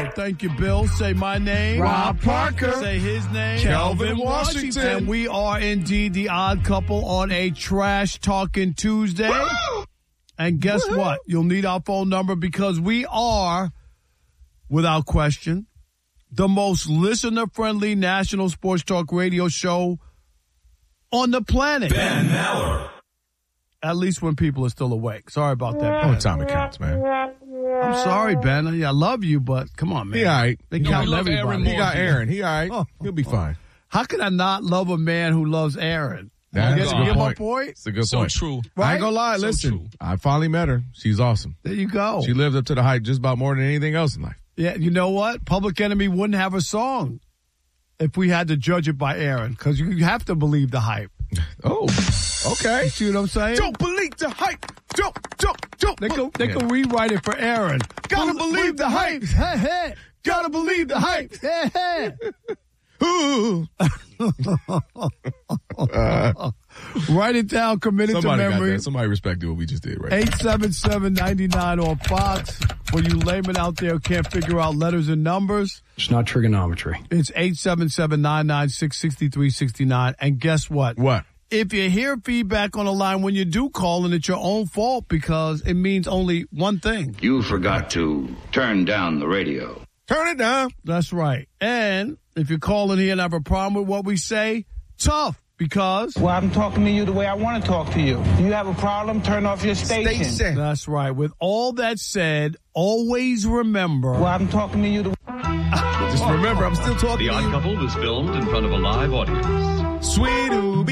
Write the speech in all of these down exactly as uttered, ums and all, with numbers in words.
Bill. Thank you, Bill. Say my name. Rob Parker. Say his name. Kelvin Washington. And we are indeed the odd couple on a trash talking Tuesday. Woo! And guess Woo-hoo. what? You'll need our phone number because we are, without question, the most listener-friendly national sports talk radio show on the planet. Ben Maller. At least when people are still awake. Sorry about that. Oh, time it counts, man. I'm sorry, Ben. I love you, but come on, man. He all right. They No, count we love everybody. Aaron He got Aaron. He all right. Oh, He'll be fine. How could I not love a man who loves Aaron? That's That's a a good good point. point. It's a good So point. true. Right? I ain't gonna lie. So Listen, true. I finally met her. She's awesome. There you go. She lived up to the hype just about more than anything else in life. Yeah, you know what? Public Enemy wouldn't have a song if we had to judge it by Aaron, because you have to believe the hype. Oh, okay. You see what I'm saying? Don't believe the hype. Don't, don't, don't. They can they Yeah. can rewrite it for Aaron. Gotta Bel- believe the hype. Hey, hey. Gotta believe the hype. Hey, hey. Ooh. Write it down, commit it to Somebody got memory. that. Somebody respected what we just did, right? eight seven seven, nine nine on Fox. For you laymen out there who can't figure out letters and numbers, It's not trigonometry. it's eight seven seven, nine nine six, six three six nine. And guess what? What? If you hear feedback on the line when you do call, and it's your own fault because it means only one thing. You forgot to turn down the radio. Turn it down. That's right. And if you're calling here and have a problem with what we say, tough, because Well, I'm talking to you the way I want to talk to you. You have a problem, turn off your station. Station. that's right. With all that said, always remember. Well, I'm talking to you the Just remember, I'm still talking The to Odd you. Couple was filmed in front of a live audience. Sweet Ooby.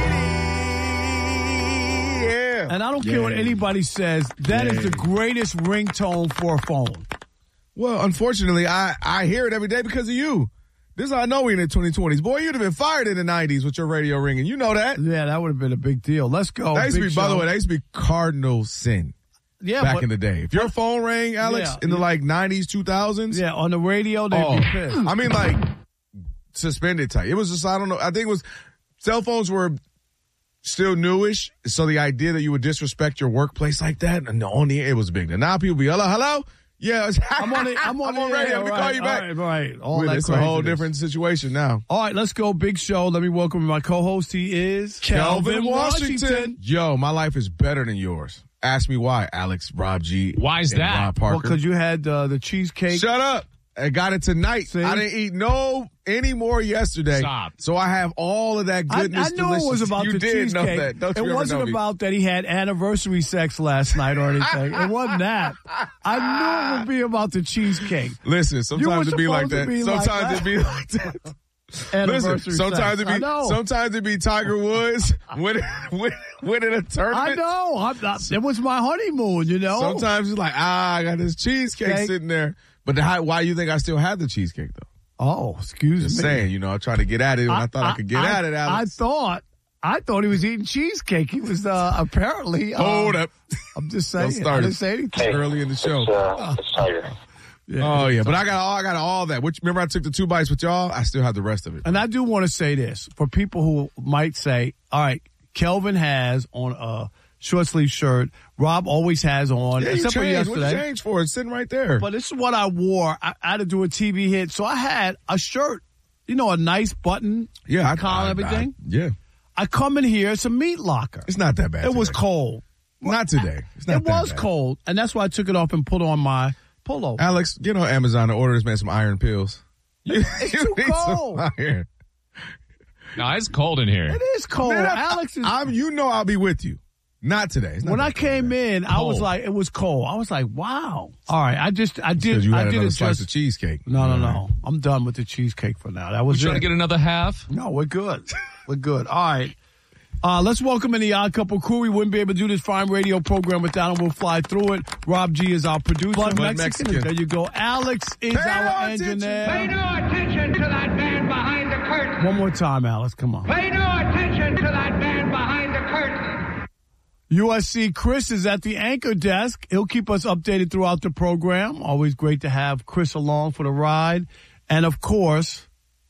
Yeah. And I don't care what anybody says, that is the greatest ringtone for a phone. Well, unfortunately, I, I hear it every day because of you. This is how I know we're in the twenty twenties. Boy, you'd have been fired in the nineties with your radio ringing. You know that. Yeah, that would have been a big deal. Let's go. That used to Big be, by the show. way, that used to be cardinal sin yeah, back but, in the day. If your phone rang, Alex, Yeah. in the like nineties, two thousands, yeah, on the radio, they'd oh, be pissed. I mean, like, suspended type. It was just, I don't know. I think it was, cell phones were still newish. So the idea that you would disrespect your workplace like that, and on the air, it was big. And now people be, hello, hello? Yeah, it's, I'm on the, I'm on, I'm on the radio. air, Let me right, call you back. All right, right. All Really, that it's a whole craziness. different situation now. All right, let's go. Big show. Let me welcome my co-host. He is Kelvin Washington. Yo, my life is better than yours. Ask me why, Alex, Rob G. Why's and that? Rob Well, Parker. because you had uh, the cheesecake. Shut up. I got it tonight. See? I didn't eat no any more yesterday. Stop. So I have all of that I, goodness. I knew delicious. it was about you the did cheesecake. know that. Don't you it ever wasn't know me. about that he had anniversary sex last night or anything. It wasn't that. I knew it would be about the cheesecake. Listen, You sometimes were it be like supposed that. to be like sometimes that. it be like that. Anniversary Listen, sometimes sex. it I be know. sometimes it be Tiger Woods winning, win, winning a tournament. I know. I'm not, it was my honeymoon, you know. Sometimes it's like, ah, I got this cheesecake Cake. sitting there. But the, how, why you think I still have the cheesecake though? Oh, excuse Just me. saying, you know, I tried to get at it, and I, thought I, could get at it, Alex. I thought, I thought he was eating cheesecake. He was uh, apparently. Uh, Hold up. I'm just Don't saying. start I it. didn't say anything. Early in the show. uh, it's Tiger. Yeah. Oh yeah, but I got all I got all that. Which remember I took the two bites with y'all. I still have the rest of it. And I do want to say this for people who might say, "All right, Kelvin has on a short sleeve shirt. Rob always has on, Yeah, you except for changed. What you yesterday." changed for? It's sitting right there. But this is what I wore. I, I had to do a T V hit, so I had a shirt. You know, a nice button, yeah, I collar, I- everything. I- yeah, I come in here, it's a meat locker. it's not that bad. It was today. cold. Not today. It's not It that was bad. cold, and that's why I took it off and put on my pullover. Alex, get on Amazon and order this man some iron pills. You, It's you too need some cold. iron. No, it's cold in here. It is cold. Man, I- Alex is. I'm. You know, I'll be with you. Not today. It's not when that I cold, came man. in, I was Cold. like, it was cold. I was like, wow. All right, I just, I did, Because you I had did another it slice just. of cheesecake. No, no, All no. I'm done with the cheesecake for now. That We was trying it. to get another half? No, we're good. We're good. All right. Uh, let's welcome in the Odd Couple crew. We wouldn't be able to do this fine radio program without him. We'll fly through it. Rob G is our producer. Blood Mexican. Mexican. There you go. Alex is Pay our no attention. engineer. Pay no attention to that man behind the curtain. One more time, Alex. Come on. Pay no attention to that man behind the curtain. U S C Chris is at the anchor desk. He'll keep us updated throughout the program. Always great to have Chris along for the ride. And, of course,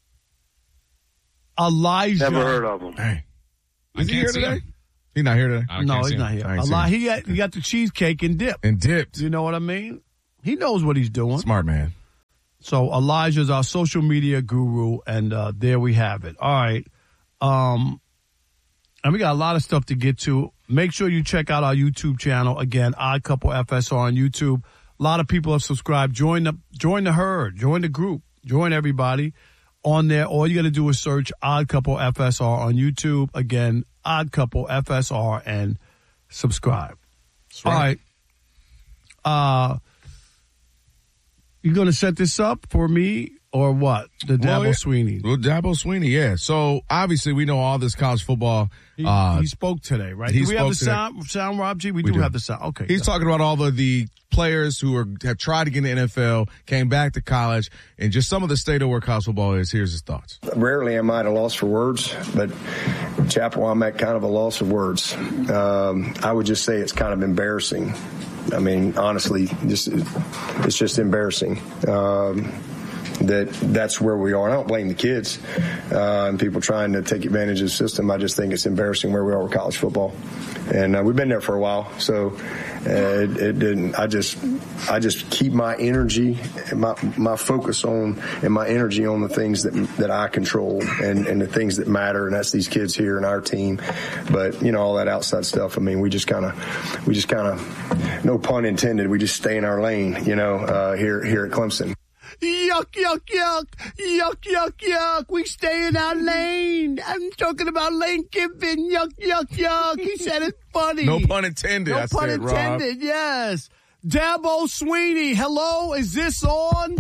Elijah. Never heard of him. Hey, I is he can't here see today? him. He's not here today. I No, can't he's see not him. here. I ain't Eli- seen he, got, he got the cheesecake and dip. And dipped. You know what I mean? He knows what he's doing. Smart man. So Elijah's our social media guru, and uh, there we have it. All right. Um, and we got a lot of stuff to get to. Make sure you check out our YouTube channel. Again, Odd Couple F S R on YouTube. A lot of people have subscribed. Join the join the herd. Join the group. Join everybody on there. All you got to do is search Odd Couple F S R on YouTube. Again, Odd Couple F S R, and subscribe. Right. All right. Uh, you going to set this up for me or what? The Dabo well, yeah. Sweeney. Well, Dabo Sweeney, yeah. So obviously we know all this college football. He, uh, he spoke today, right? He do we have the spoke today. sound, sound, Rob G? We, We do, do. have the sound. Okay. He's good. talking about all the, the players who are, have tried to get in the N F L, came back to college, and just some of the state of where college football is. Here's his thoughts. Rarely am I at a loss for words, but Chapel, I'm at kind of a loss of words. Um, I would just say it's kind of embarrassing. I mean, honestly, just it's just embarrassing. Um, that that's where we are. I don't blame the kids uh, and people trying to take advantage of the system. I just think it's embarrassing where we are with college football, and uh, we've been there for a while. So uh, it, it didn't. I just I just keep my energy, my my focus on and my energy on the things that that I control and, and the things that matter, and that's these kids here and our team. But you know, all that outside stuff. I mean, we just kind of we just kind of, no pun intended, we just stay in our lane. You know, uh, here here at Clemson. Yuck, yuck, yuck. Yuck, yuck, yuck. We stay in our lane. I'm talking about Lane Kiffin. Yuck, yuck, yuck. He said it's funny. No pun intended. No I pun said, intended, Rob. yes. Dabo Sweeney, hello, is this on?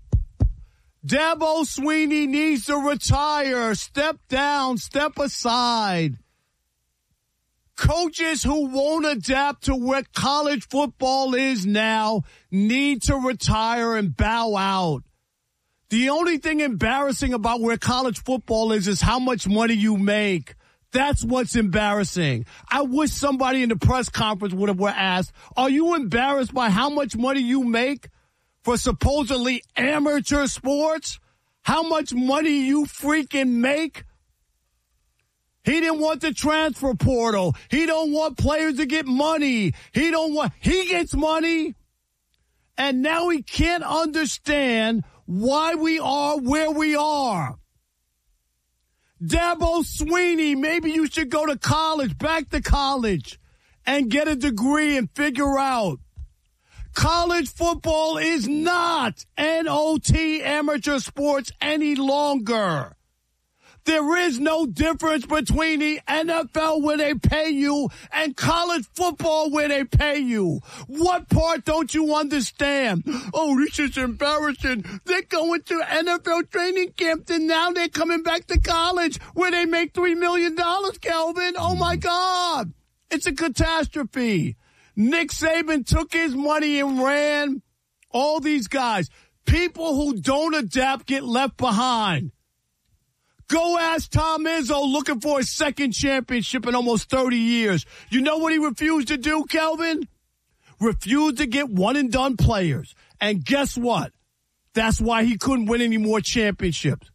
Dabo Sweeney needs to retire. Step down, step aside. Coaches who won't adapt to where college football is now need to retire and bow out. The only thing embarrassing about where college football is is how much money you make. That's what's embarrassing. I wish somebody in the press conference would have were asked, are you embarrassed by how much money you make for supposedly amateur sports? How much money you freaking make? He didn't want the transfer portal. He don't want players to get money. He don't want, he gets money. And now he can't understand why we are where we are. Dabo Sweeney, maybe you should go to college, back to college, and get a degree and figure out. College football is not N O T amateur sports any longer. There is no difference between the N F L where they pay you and college football where they pay you. What part don't you understand? Oh, this is embarrassing. They're going to N F L training camps and now they're coming back to college where they make three million dollars, Calvin. Oh, my God. It's a catastrophe. Nick Saban took his money and ran. All these guys, people who don't adapt get left behind. Go ask Tom Izzo looking for his second championship in almost thirty years. You know what he refused to do, Kelvin? Refused to get one-and-done players. And guess what? That's why he couldn't win any more championships.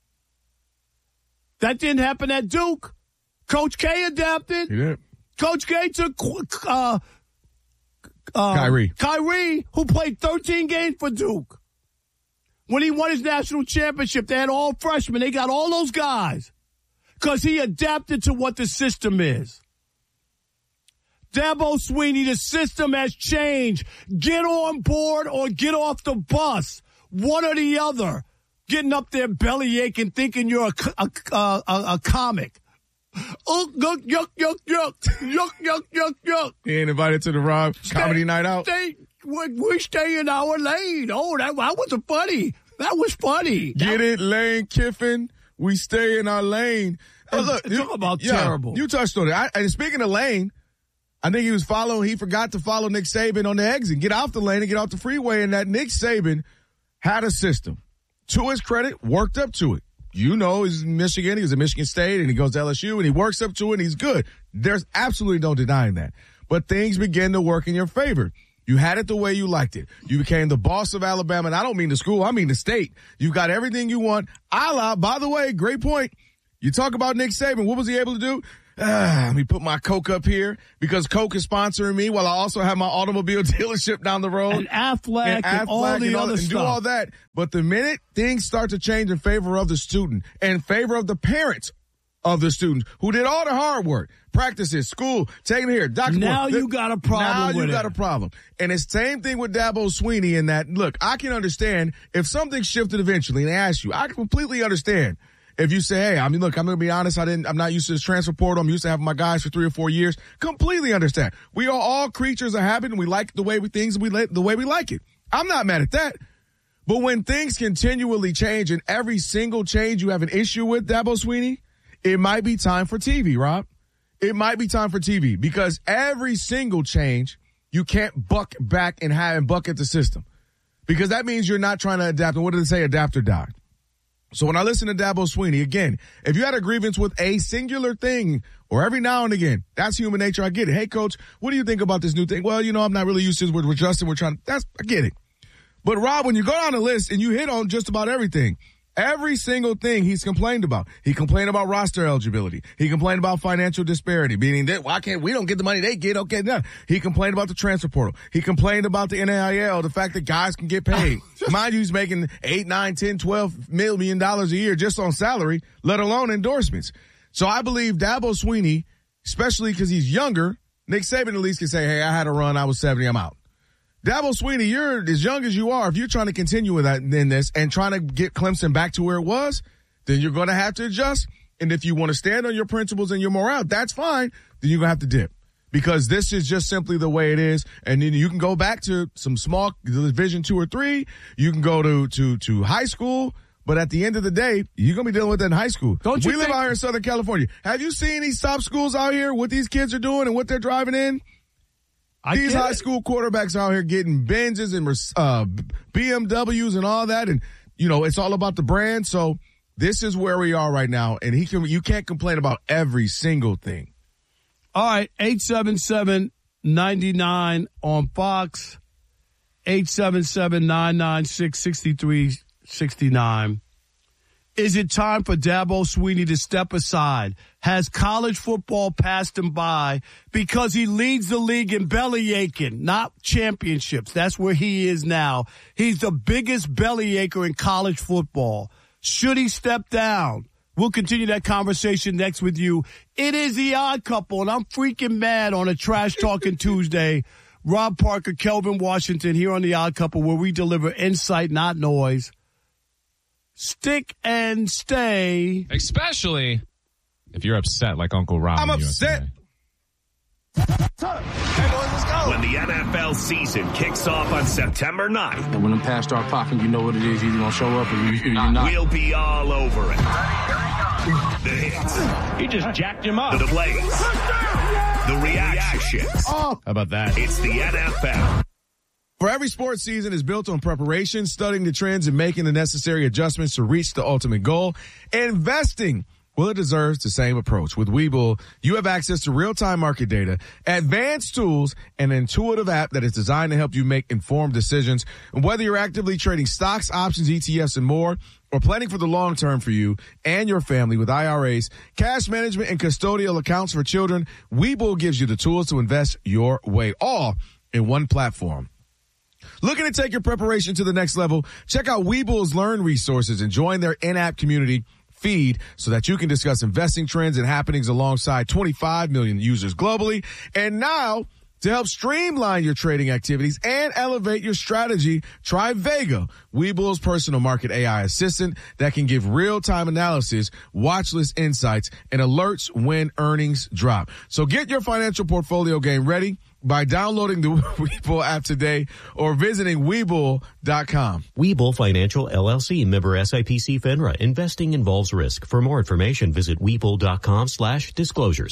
That didn't happen at Duke. Coach K adapted. He did. Coach K took uh, uh, Kyrie. Kyrie, who played thirteen games for Duke. When he won his national championship, they had all freshmen. They got all those guys because he adapted to what the system is. Dabo Sweeney, the system has changed. Get on board or get off the bus. One or the other. Getting up there belly aching, thinking you're a, a, a, a, a comic. Oh, yuck, yuck, yuck, yuck. Yuck, yuck, yuck, yuck. He ain't invited to the Rob comedy night out. Stay, we, we stay in our lane. Oh, that, that was funny. That was funny. Get that, it, Lane Kiffin. We stay in our lane. Uh, look, talk you, about yeah, terrible. You touched on it. I, and speaking of lane, I think he was following, he forgot to follow Nick Saban on the exit. Get off the lane and get off the freeway. And that Nick Saban had a system. To his credit, worked up to it. You know, he's in Michigan. He was at Michigan State and he goes to L S U and he works up to it and he's good. There's absolutely no denying that. But things begin to work in your favor. You had it the way you liked it. You became the boss of Alabama. And I don't mean the school. I mean the state. You got everything you want. A la, by the way, great point. You talk about Nick Saban. What was he able to do? ah, let me put my Coke up here because Coke is sponsoring me while I also have my automobile dealership down the road. And Aflac and, and, and all Aflac the and all, other and stuff. do all that. But the minute things start to change in favor of the student, in favor of the parents of the students who did all the hard work, practices, school, taking it here, doctor. Now work, you got a problem Now with you it. got a problem. And it's the same thing with Dabo Swinney in that, look, I can understand if something shifted eventually and they ask you, I completely understand. If you say, hey, I mean, look, I'm going to be honest, I didn't, I'm not used to this transfer portal. I'm used to having my guys for three or four years. Completely understand. We are all creatures of habit and we like the way we things, we like the way we like it. I'm not mad at that. But when things continually change and every single change you have an issue with, Dabo Swinney, it might be time for T V, Rob. It might be time for T V because every single change, you can't buck back and have and bucket the system because that means you're not trying to adapt. And what did it say? Adapt or die. So when I listen to Dabo Swinney, again, if you had a grievance with a singular thing or every now and again, that's human nature. I get it. Hey, coach, what do you think about this new thing? Well, you know, I'm not really used to this. We're adjusting. We're trying to, that's, I get it. But Rob, when you go down the list and you hit on just about everything, every single thing he's complained about. He complained about roster eligibility. He complained about financial disparity, meaning that why can't we don't get the money they get? Okay, no. He complained about the transfer portal. He complained about the N I L, the fact that guys can get paid. Mind you, he's making eight, nine, ten, twelve million dollars a year just on salary, let alone endorsements. So I believe Dabo Swinney, especially because he's younger, Nick Saban at least can say, hey, I had a run. I was seventy. I'm out. Dabo Swinney, you're as young as you are. If you're trying to continue with that in this and trying to get Clemson back to where it was, then you're going to have to adjust. And if you want to stand on your principles and your morale, that's fine. Then you're going to have to dip because this is just simply the way it is. And then you can go back to some small division two or three. You can go to, to, to high school. But at the end of the day, you're going to be dealing with that in high school. Don't you we live think- out here in Southern California. Have you seen these top schools out here, what these kids are doing and what they're driving in? I These get high it. school quarterbacks out here getting Benzes and uh, B M Ws and all that. And, you know, it's all about the brand. So this is where we are right now. And he can, you can't complain about every single thing. All right, eight seven seven, nine nine on Fox, eight seven seven, nine nine six, six three six nine. Is it time for Dabo Swinney to step aside? Has college football passed him by because he leads the league in belly aching, not championships? That's where he is now. He's the biggest belly acher in college football. Should he step down? We'll continue that conversation next with you. It is The Odd Couple, and I'm freaking mad on a Trash Talking Tuesday. Rob Parker, Kelvin Washington here on The Odd Couple, where we deliver insight, not noise. Stick and stay. Especially if you're upset like Uncle Rob. I'm in the upset. U S A. When the N F L season kicks off on September ninth. And when them pads start popping, you know what it is. You're either going to show up or you, you're not. We'll be all over it. The hits. He just jacked him up. The plays. The reactions. Oh, How about that? It's the N F L. For every sports season is built on preparation, studying the trends, and making the necessary adjustments to reach the ultimate goal. Investing, well, it deserves the same approach. With Webull, you have access to real-time market data, advanced tools, and an intuitive app that is designed to help you make informed decisions. And whether you're actively trading stocks, options, E T Fs, and more, or planning for the long term for you and your family with I R As, cash management, and custodial accounts for children, Webull gives you the tools to invest your way, all in one platform. Looking to take your preparation to the next level? Check out Webull's Learn resources and join their in-app community feed so that you can discuss investing trends and happenings alongside twenty-five million users globally. And now, to help streamline your trading activities and elevate your strategy, try Vega, Webull's personal market A I assistant that can give real-time analysis, watch list insights, and alerts when earnings drop. So get your financial portfolio game ready by downloading the Webull app today or visiting Webull dot com. Webull Financial, L L C, member S I P C FINRA. Investing involves risk. For more information, visit Webull dot com slash disclosures.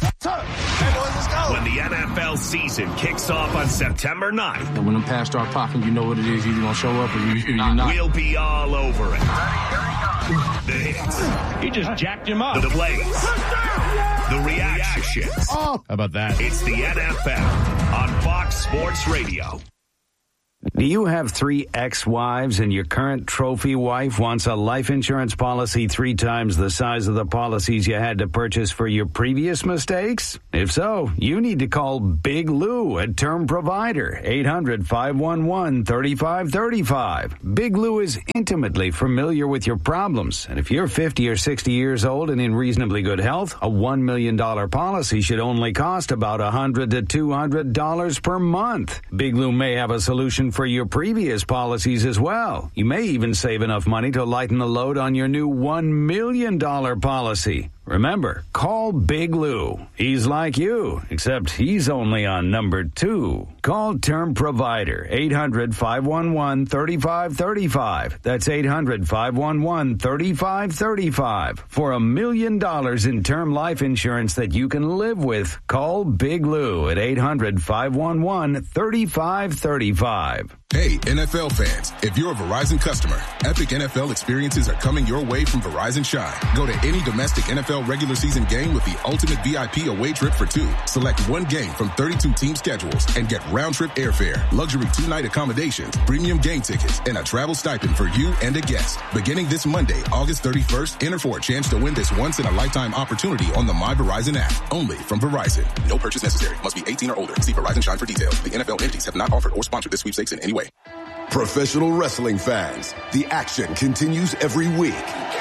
When the N F L season kicks off on September ninth. And when them pads start popping, you know what it is. You're either going to show up or you, you're not. We'll be all over it. The hits. He just jacked him up. The plays. The reactions. Oh, How about that? It's the N F L on Fox Sports Radio. Do you have three ex-wives and your current trophy wife wants a life insurance policy three times the size of the policies you had to purchase for your previous mistakes? If so, you need to call Big Lou at Term Provider, eight hundred, five one one, three five three five. Big Lou is intimately familiar with your problems, and if you're fifty or sixty years old and in reasonably good health, a one million dollars policy should only cost about one hundred to two hundred dollars per month. Big Lou may have a solution for your previous policies as well. You may even save enough money to lighten the load on your new one million dollars policy. Remember, call Big Lou. He's like you, except he's only on number two. Call Term Provider, eight hundred, five one one, three five three five. That's eight hundred, five one one, three five three five. For a million dollars in term life insurance that you can live with, call Big Lou at eight hundred, five one one, three five three five. Hey, N F L fans, if you're a Verizon customer, epic N F L experiences are coming your way from Verizon Shine. Go to any domestic N F L regular season game with the ultimate V I P away trip for two. Select one game from thirty-two team schedules and get round-trip airfare, luxury two-night accommodations, premium game tickets, and a travel stipend for you and a guest. Beginning this Monday, August thirty-first, enter for a chance to win this once-in-a-lifetime opportunity on the My Verizon app. Only from Verizon. No purchase necessary. Must be eighteen or older. See Verizon Shine for details. The N F L entities have not offered or sponsored this sweepstakes in any way. Professional wrestling fans, the action continues every week.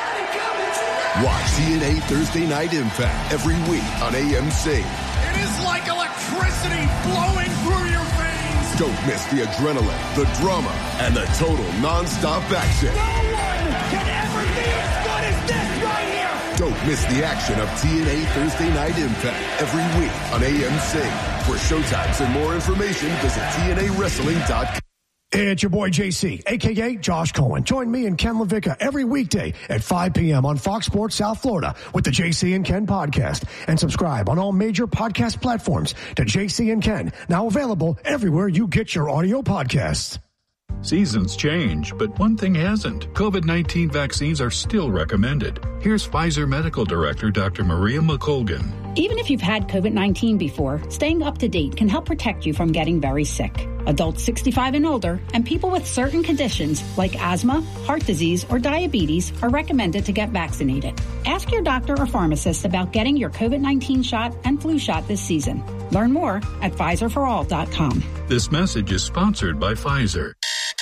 Watch T N A Thursday Night Impact every week on A M C. It is like electricity flowing through your veins. Don't miss the adrenaline, the drama, and the total non-stop action. No one can ever be as good as this right here. Don't miss the action of T N A Thursday Night Impact every week on A M C. For showtimes and more information, visit T N A wrestling dot com. It's your boy J C, a k a. Josh Cohen. Join me and Ken LaVicka every weekday at five p.m. on Fox Sports South Florida with the J C and Ken podcast. And subscribe on all major podcast platforms to J C and Ken, now available everywhere you get your audio podcasts. Seasons change, but one thing hasn't. COVID nineteen vaccines are still recommended. Here's Pfizer Medical Director Doctor Maria McColgan. Even if you've had COVID nineteen before, staying up to date can help protect you from getting very sick. Adults sixty-five and older and people with certain conditions like asthma, heart disease, or diabetes are recommended to get vaccinated. Ask your doctor or pharmacist about getting your COVID nineteen shot and flu shot this season. Learn more at Pfizer for all dot com. This message is sponsored by Pfizer.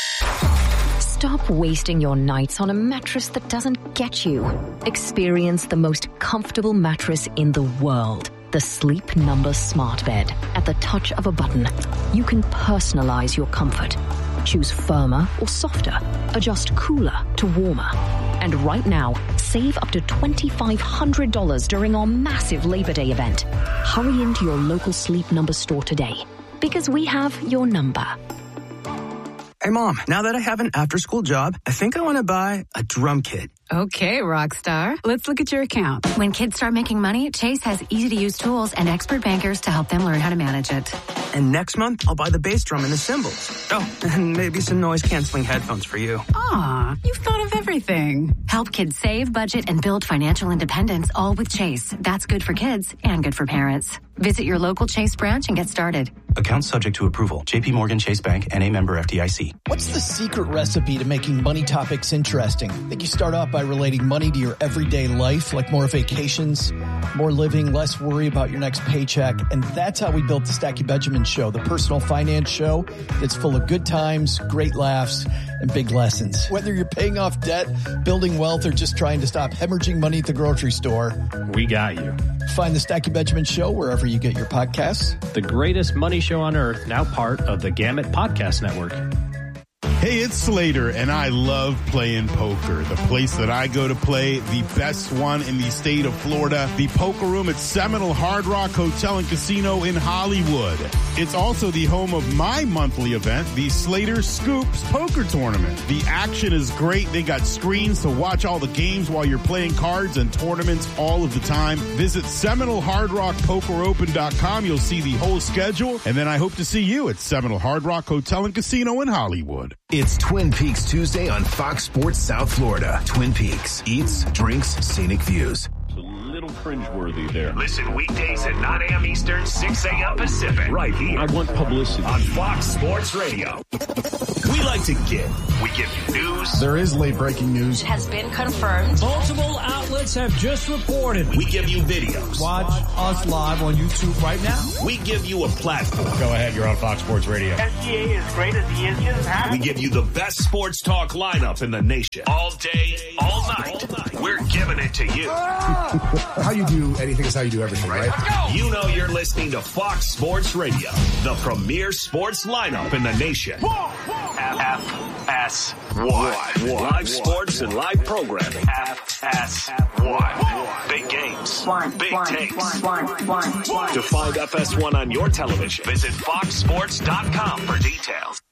Stop wasting your nights on a mattress that doesn't get you. Experience the most comfortable mattress in the world. The Sleep Number Smart Bed. At the touch of a button, you can personalize your comfort. Choose firmer or softer. Adjust cooler to warmer. And right now, save up to two thousand five hundred dollars during our massive Labor Day event. Hurry into your local Sleep Number store today, because we have your number. Hey, Mom, now that I have an after-school job, I think I want to buy a drum kit. Okay, rock star. Let's look at your account. When kids start making money, Chase has easy-to-use tools and expert bankers to help them learn how to manage it. And next month, I'll buy the bass drum and the cymbals. Oh, and maybe some noise-canceling headphones for you. Aw, you've thought of everything. Help kids save, budget, and build financial independence, all with Chase. That's good for kids and good for parents. Visit your local Chase branch and get started. Account subject to approval. J P Morgan Chase Bank, N A member F D I C. What's the secret recipe to making money topics interesting? I think you start off by relating money to your everyday life, like more vacations, more living, less worry about your next paycheck. And that's how we built the Stackie Benjamin Show, the personal finance show that's full of good times, great laughs, and big lessons. Whether you're paying off debt, building wealth, or just trying to stop hemorrhaging money at the grocery store, we got you. Find the Stackie Benjamin Show wherever you get your podcasts. The greatest money show on earth, now part of the Gamut Podcast Network. Hey, it's Slater, and I love playing poker. The place that I go to play, the best one in the state of Florida, the Poker Room at Seminole Hard Rock Hotel and Casino in Hollywood. It's also the home of my monthly event, the Slater Scoops Poker Tournament. The action is great. They got screens to watch all the games while you're playing cards and tournaments all of the time. Visit Seminole Hard Rock Poker Open dot com. You'll see the whole schedule, and then I hope to see you at Seminole Hard Rock Hotel and Casino in Hollywood. It's Twin Peaks Tuesday on Fox Sports South Florida. Twin Peaks. Eats, drinks, scenic views. It's a little cringeworthy there. Listen weekdays at nine a.m. Eastern, six a.m. Pacific. Right here. I want publicity. On Fox Sports Radio. We like to give. We give you news. There is late breaking news. Has been confirmed. Multiple outlets have just reported. We give you videos. Watch us live on YouTube right now. We give you a platform. Go ahead, you're on Fox Sports Radio. S G A is great as he is. He doesn't have We give you the best sports talk lineup in the nation. All day, all night. All night. We're giving it to you. How you do anything is how you do everything, right? You know you're listening to Fox Sports Radio, the premier sports lineup in the nation. F S one. Live sports and live programming. F S one. Big games. One, big one, takes. one, one, one, one. To find F S one on your television, visit fox sports dot com for details.